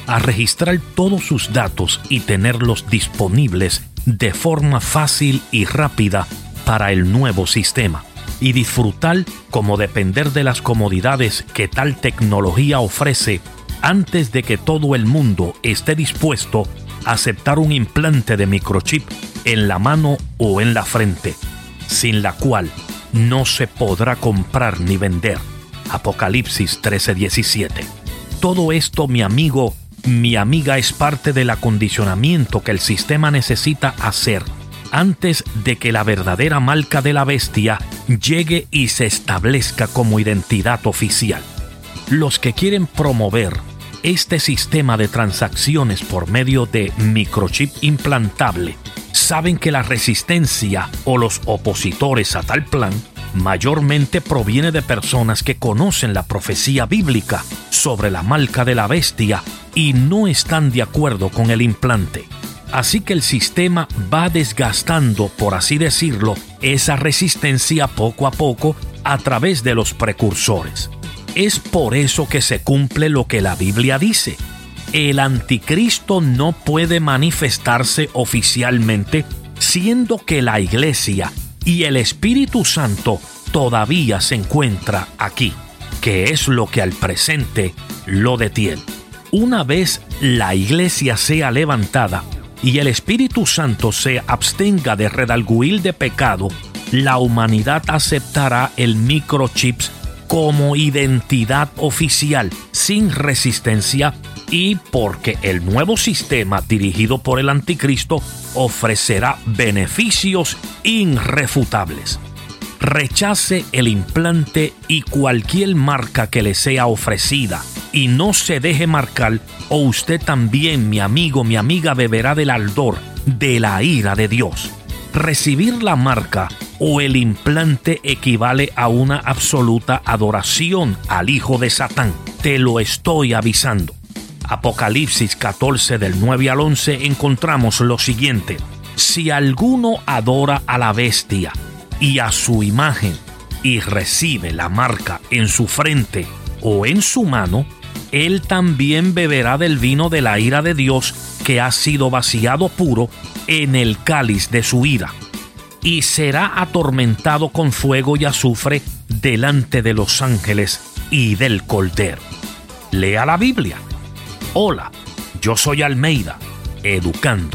a registrar todos sus datos y tenerlos disponibles de forma fácil y rápida para el nuevo sistema, y disfrutar como depender de las comodidades que tal tecnología ofrece antes de que todo el mundo esté dispuesto a aceptar un implante de microchip en la mano o en la frente, sin la cual no se podrá comprar ni vender. Apocalipsis 13:17. Todo esto, mi amigo, mi amiga, es parte del acondicionamiento que el sistema necesita hacer antes de que la verdadera marca de la bestia llegue y se establezca como identidad oficial. Los que quieren promover este sistema de transacciones por medio de microchip implantable saben que la resistencia o los opositores a tal plan mayormente proviene de personas que conocen la profecía bíblica sobre la marca de la bestia y no están de acuerdo con el implante. Así que el sistema va desgastando, por así decirlo, esa resistencia poco a poco a través de los precursores. Es por eso que se cumple lo que la Biblia dice. El anticristo no puede manifestarse oficialmente, siendo que la Iglesia y el Espíritu Santo todavía se encuentra aquí, que es lo que al presente lo detiene. Una vez la Iglesia sea levantada y el Espíritu Santo se abstenga de redarguir de pecado, la humanidad aceptará el microchips como identidad oficial, sin resistencia, y porque el nuevo sistema dirigido por el anticristo ofrecerá beneficios irrefutables. Rechace el implante y cualquier marca que le sea ofrecida y no se deje marcar, o usted también, mi amigo, mi amiga, beberá del ardor de la ira de Dios. Recibir la marca o el implante equivale a una absoluta adoración al hijo de Satán. Te lo estoy avisando. Apocalipsis 14 del 9 al 11 encontramos lo siguiente: si alguno adora a la bestia y a su imagen y recibe la marca en su frente o en su mano, él también beberá del vino de la ira de Dios, que ha sido vaciado puro en el cáliz de su ira, y será atormentado con fuego y azufre delante de los ángeles y del Cordero. Lea la Biblia. Hola, yo soy Almeida, educando.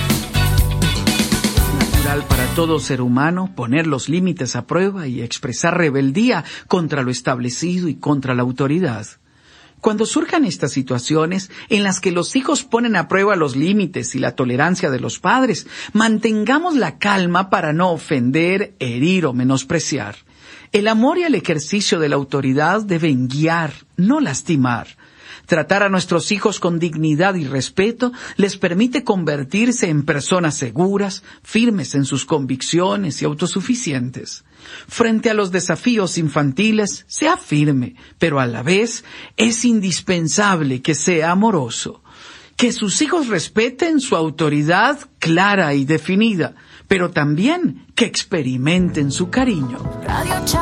Es natural para todo ser humano poner los límites a prueba y expresar rebeldía contra lo establecido y contra la autoridad. Cuando surjan estas situaciones en las que los hijos ponen a prueba los límites y la tolerancia de los padres, mantengamos la calma para no ofender, herir o menospreciar. El amor y el ejercicio de la autoridad deben guiar, no lastimar. Tratar a nuestros hijos con dignidad y respeto les permite convertirse en personas seguras, firmes en sus convicciones y autosuficientes. Frente a los desafíos infantiles, sea firme, pero a la vez es indispensable que sea amoroso. Que sus hijos respeten su autoridad clara y definida, pero también que experimenten su cariño.